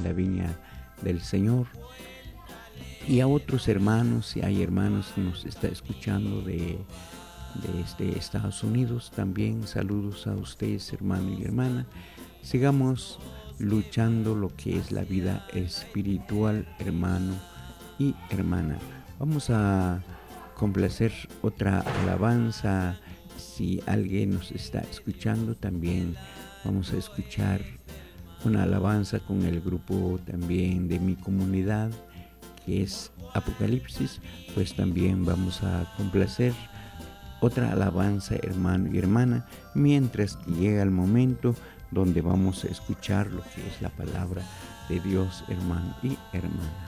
la viña del Señor. Y a otros hermanos, si hay hermanos que nos está escuchando desde Estados Unidos, también saludos a ustedes, hermano y hermana. Sigamos luchando lo que es la vida espiritual, hermano y hermana. Vamos a complacer otra alabanza. Si alguien nos está escuchando, también vamos a escuchar una alabanza con el grupo también de mi comunidad, que es Apocalipsis. Pues también vamos a complacer otra alabanza, hermano y hermana, mientras que llega el momento donde vamos a escuchar lo que es la palabra de Dios, hermano y hermana.